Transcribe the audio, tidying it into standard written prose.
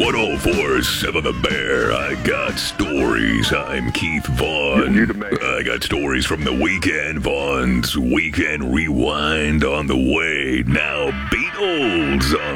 1047 The Bear. I got stories. I'm Keith Vaughn. You the man. I got stories from the weekend, Vaughn's Weekend Rewind on the way. Now, Beatles on